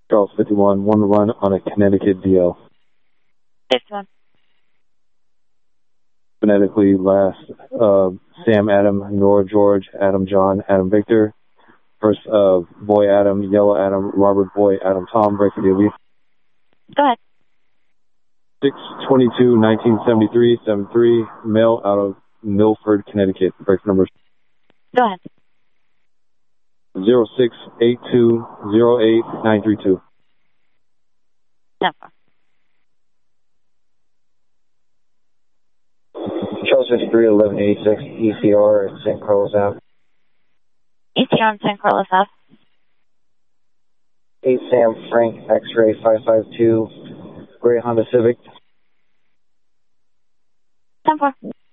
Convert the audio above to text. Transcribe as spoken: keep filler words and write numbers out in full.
Charles fifty-one, one to run on a Connecticut D L. fifty-one. Phonetically last, uh, Sam Adam, Nora George, Adam John, Adam Victor. First, uh, Boy Adam, Yellow Adam, Robert Boy, Adam Tom, break for D L B. Go ahead. six twenty-two nineteen seventy-three, seventy-three, male out of Milford, Connecticut. Break numbers. Go ahead. zero six eight two zero eight nine three two. No. Charles fifty-three, eleven eighty-six, E C R at Saint Carlos Ave. E C R on Saint Carlos Ave. eight Sam Frank, X-ray five five two, Gray Honda Civic. ten four.